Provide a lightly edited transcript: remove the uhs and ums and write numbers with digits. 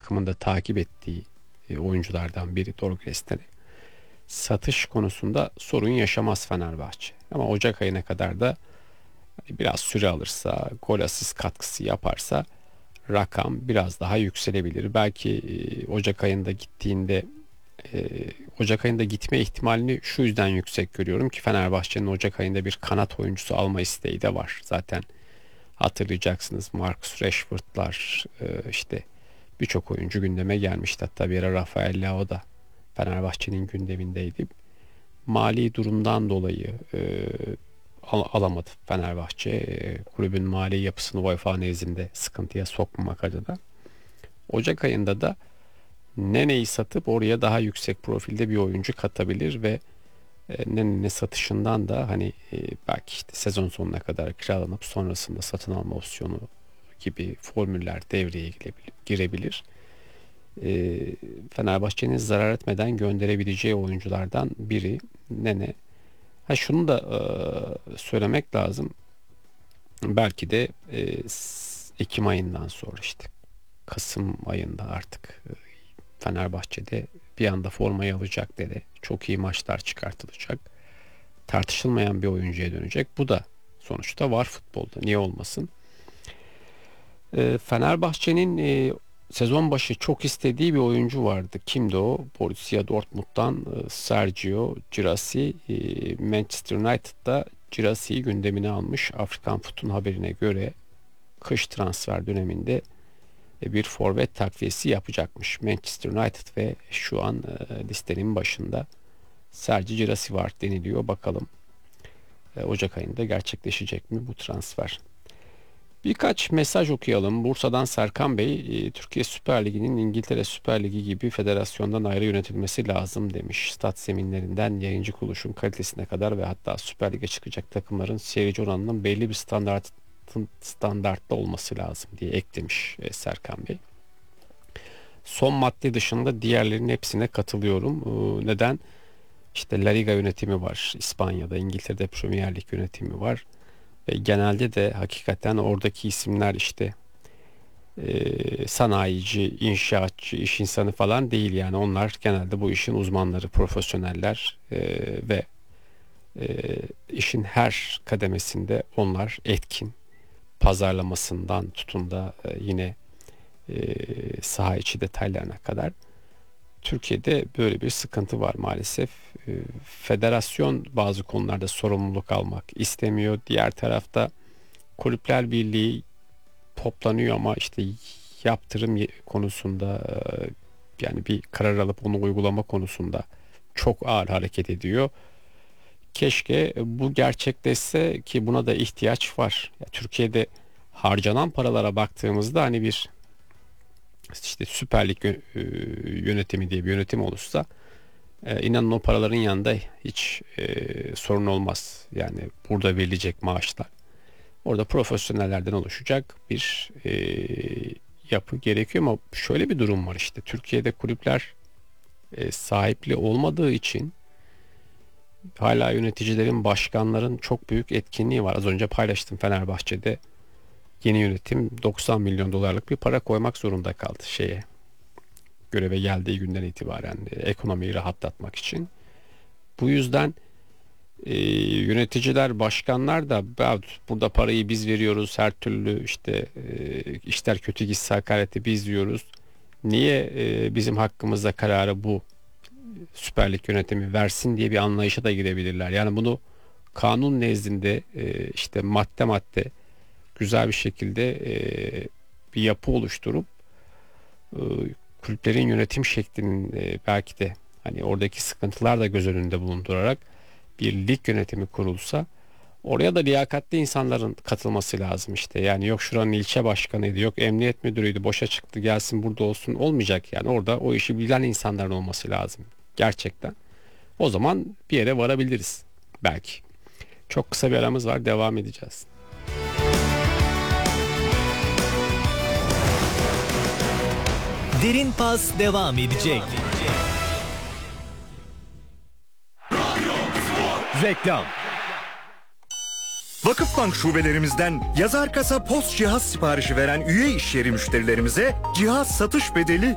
takımında takip ettiği oyunculardan biri Doruk Resteli. Satış konusunda sorun yaşamaz Fenerbahçe. Ama Ocak ayına kadar da biraz süre alırsa, gol asist katkısı yaparsa rakam biraz daha yükselebilir. Belki Ocak ayında gittiğinde Ocak ayında gitme ihtimalini şu yüzden yüksek görüyorum ki Fenerbahçe'nin Ocak ayında bir kanat oyuncusu alma isteği de var. Zaten hatırlayacaksınız Marcus Rashford'lar işte birçok oyuncu gündeme gelmişti. Hatta bir ara Rafael Leao da Fenerbahçe'nin gündemindeydi. Mali durumdan dolayı alamadı Fenerbahçe. Kulübün mali yapısını UEFA nezdinde sıkıntıya sokmamak adına. Ocak ayında da Nene'yi satıp oraya daha yüksek profilde bir oyuncu katabilir ve Nene'nin satışından da hani belki işte sezon sonuna kadar kiralanıp sonrasında satın alma opsiyonu gibi formüller devreye girebilir. Fenerbahçe'nin zarar etmeden gönderebileceği oyunculardan biri Nene. Şunu da söylemek lazım. Belki de Ekim ayından sonra işte Kasım ayında artık Fenerbahçe'de bir anda formayı alacak dedi. Çok iyi maçlar çıkartılacak. Tartışılmayan bir oyuncuya dönecek. Bu da sonuçta var futbolda. Niye olmasın? Fenerbahçe'nin sezon başı çok istediği bir oyuncu vardı. Kimdi o? Borussia Dortmund'dan Sergio Girassi. Manchester United'da Girassi'yi gündemine almış. Afrikan Fut'un haberine göre kış transfer döneminde bir forvet takviyesi yapacakmış Manchester United ve şu an listenin başında Sergio Girassi var deniliyor. Bakalım Ocak ayında gerçekleşecek mi bu transfer? Birkaç mesaj okuyalım. Bursa'dan Serkan Bey, Türkiye Süper Ligi'nin İngiltere Süper Ligi gibi federasyondan ayrı yönetilmesi lazım demiş. Stat zeminlerinden yayıncı kuruluşun kalitesine kadar ve hatta Süper Lig'e çıkacak takımların seyirci oranının belli bir standartta olması lazım diye eklemiş Serkan Bey. Son madde dışında diğerlerinin hepsine katılıyorum. Neden? İşte La Liga yönetimi var. İspanya'da, İngiltere'de Premier Lig yönetimi var. Ve genelde de hakikaten oradaki isimler işte sanayici, inşaatçı, iş insanı falan değil yani. Onlar genelde bu işin uzmanları, profesyoneller ve işin her kademesinde onlar etkin. Pazarlamasından tutun da yine saha içi detaylarına kadar. Türkiye'de böyle bir sıkıntı var maalesef. Federasyon bazı konularda sorumluluk almak istemiyor. Diğer tarafta Kulüpler Birliği toplanıyor ama işte yaptırım konusunda yani bir karar alıp onu uygulama konusunda çok ağır hareket ediyor. Keşke bu gerçekleşse ki buna da ihtiyaç var. Ya, Türkiye'de harcanan paralara baktığımızda hani bir işte Süper Lig yönetimi diye bir yönetim olursa inanın o paraların yanında hiç sorun olmaz. Yani burada verilecek maaşlar orada profesyonellerden oluşacak bir yapı gerekiyor ama şöyle bir durum var işte Türkiye'de kulüpler sahipli olmadığı için hala yöneticilerin, başkanların çok büyük etkinliği var. Az önce paylaştım Fenerbahçe'de yeni yönetim 90 milyon dolarlık bir para koymak zorunda kaldı göreve geldiği günden itibaren ekonomiyi rahatlatmak için. Bu yüzden yöneticiler, başkanlar da burada parayı biz veriyoruz, her türlü işte işler kötü gitse hakareti biz diyoruz. Niye bizim hakkımızda kararı bu Süper Lig yönetimi versin diye bir anlayışa da girebilirler. Yani bunu kanun nezdinde işte madde madde güzel bir şekilde bir yapı oluşturup kulüplerin yönetim şeklinin belki de hani oradaki sıkıntılar da göz önünde bulundurarak bir lig yönetimi kurulsa oraya da liyakatli insanların katılması lazım işte. Yani yok şuranın ilçe başkanıydı, yok emniyet müdürüydü, boşa çıktı gelsin burada olsun olmayacak. Yani orada o işi bilen insanların olması lazım gerçekten. O zaman bir yere varabiliriz belki. Çok kısa bir aramız var, devam edeceğiz. Derin Pas devam edecek. Reklam. Vakıfbank şubelerimizden yazar kasa post cihaz siparişi veren üye iş yeri müşterilerimize cihaz satış bedeli